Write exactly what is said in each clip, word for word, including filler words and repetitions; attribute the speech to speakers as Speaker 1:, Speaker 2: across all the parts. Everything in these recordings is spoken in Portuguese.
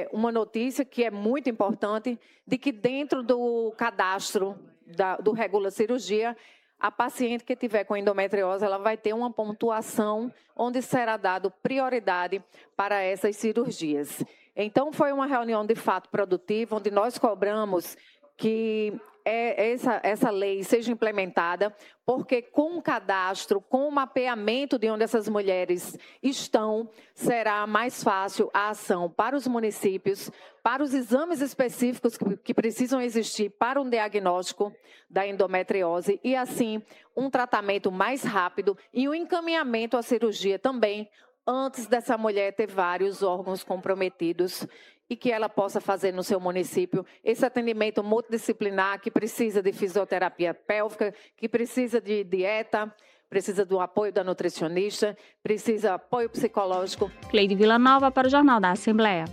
Speaker 1: é, uma notícia que é muito importante, de que dentro do cadastro da, do Regula Cirurgia, a paciente que tiver com endometriose, ela vai ter uma pontuação onde será dado prioridade para essas cirurgias. Então, foi uma reunião de fato produtiva, onde nós cobramos que é, essa, essa lei seja implementada, porque com o cadastro, com o mapeamento de onde essas mulheres estão, será mais fácil a ação para os municípios, para os exames específicos que, que precisam existir para um diagnóstico da endometriose e, assim, um tratamento mais rápido e um encaminhamento à cirurgia também, antes dessa mulher ter vários órgãos comprometidos e que ela possa fazer no seu município esse atendimento multidisciplinar que precisa de fisioterapia pélvica, que precisa de dieta, precisa do apoio da nutricionista, precisa de apoio psicológico.
Speaker 2: Cleide Villanova para o Jornal da Assembleia.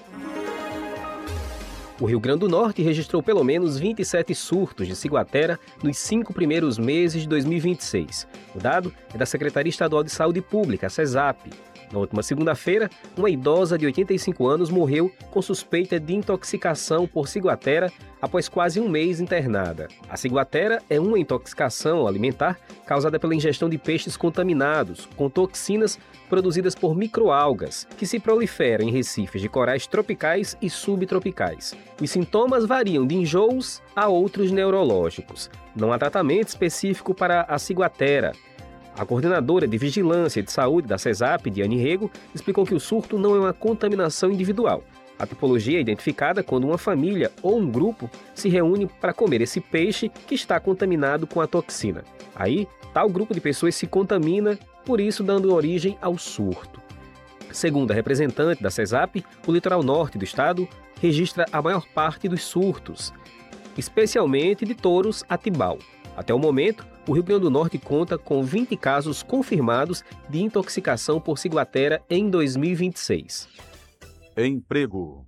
Speaker 3: O Rio Grande do Norte registrou pelo menos vinte e sete surtos de ciguatera nos cinco primeiros meses de dois mil e vinte e seis. O dado é da Secretaria Estadual de Saúde Pública, a CESAP. Na última segunda-feira, uma idosa de oitenta e cinco anos morreu com suspeita de intoxicação por ciguatera após quase um mês internada. A ciguatera é uma intoxicação alimentar causada pela ingestão de peixes contaminados com toxinas produzidas por microalgas, que se proliferam em recifes de corais tropicais e subtropicais. Os sintomas variam de enjoos a outros neurológicos. Não há tratamento específico para a ciguatera. A coordenadora de Vigilância de Saúde da CESAP, Diane Rego, explicou que o surto não é uma contaminação individual. A tipologia é identificada quando uma família ou um grupo se reúne para comer esse peixe que está contaminado com a toxina. Aí, tal grupo de pessoas se contamina, por isso dando origem ao surto. Segundo a representante da CESAP, o litoral norte do estado registra a maior parte dos surtos, especialmente de touros atibau. Até o momento, o Rio Grande do Norte conta com vinte casos confirmados de intoxicação por ciguatera em dois mil e vinte e seis.
Speaker 4: Emprego.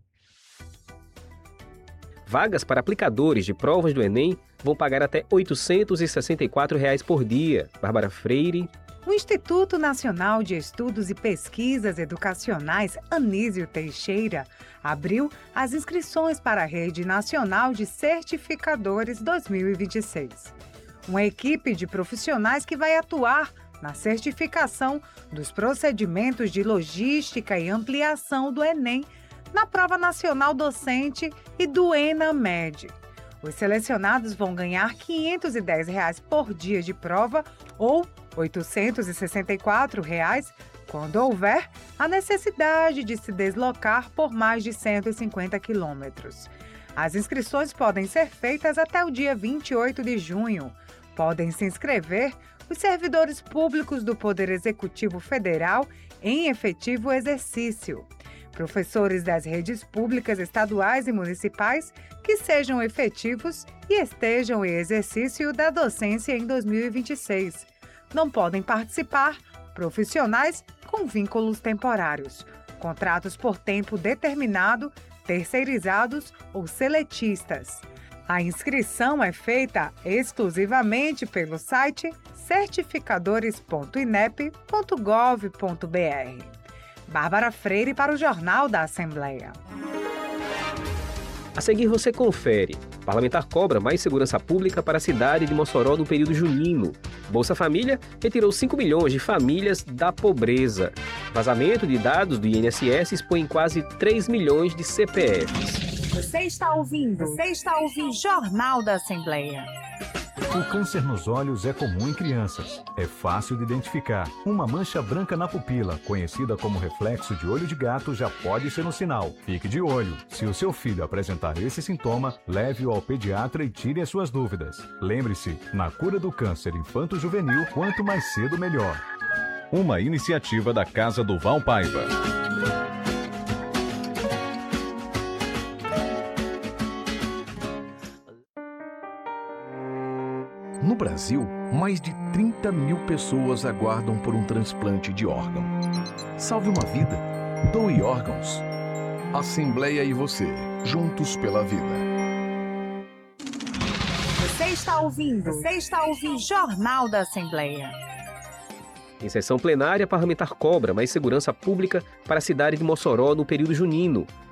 Speaker 3: Vagas para aplicadores de provas do Enem vão pagar até oitocentos e sessenta e quatro reais por dia. Bárbara Freire.
Speaker 5: O Instituto Nacional de Estudos e Pesquisas Educacionais Anísio Teixeira abriu as inscrições para a Rede Nacional de Certificadores dois mil e vinte e seis. Uma equipe de profissionais que vai atuar na certificação dos procedimentos de logística e ampliação do Enem, na Prova Nacional Docente e do ENAMED. Os selecionados vão ganhar quinhentos e dez reais por dia de prova ou oitocentos e sessenta e quatro reais quando houver a necessidade de se deslocar por mais de cento e cinquenta quilômetros. As inscrições podem ser feitas até o dia vinte e oito de junho. Podem se inscrever os servidores públicos do Poder Executivo Federal em efetivo exercício, professores das redes públicas estaduais e municipais que sejam efetivos e estejam em exercício da docência em dois mil e vinte e seis. Não podem participar profissionais com vínculos temporários, contratos por tempo determinado, terceirizados ou seletistas. A inscrição é feita exclusivamente pelo site certificadores ponto inep ponto gov ponto br. Bárbara Freire para o Jornal da Assembleia.
Speaker 3: A seguir você confere. Parlamentar cobra mais segurança pública para a cidade de Mossoró no período junino. Bolsa Família retirou cinco milhões de famílias da pobreza. Vazamento de dados do I N S S expõe quase três milhões de C P Fs.
Speaker 5: Você está ouvindo? Você está ouvindo Jornal da Assembleia.
Speaker 4: O câncer nos olhos é comum em crianças. É fácil de identificar. Uma mancha branca na pupila, conhecida como reflexo de olho de gato, já pode ser um sinal. Fique de olho. Se o seu filho apresentar esse sintoma, leve-o ao pediatra e tire as suas dúvidas. Lembre-se, na cura do câncer infanto-juvenil, quanto mais cedo, melhor. Uma iniciativa da Casa do Val Paiva.
Speaker 6: No Brasil, mais de trinta mil pessoas aguardam por um transplante de órgão. Salve uma vida. Doe órgãos. Assembleia e você, juntos pela vida.
Speaker 5: Você está ouvindo? Você está ouvindo Jornal da Assembleia.
Speaker 3: Em sessão plenária, parlamentar cobra mais segurança pública para a cidade de Mossoró no período junino.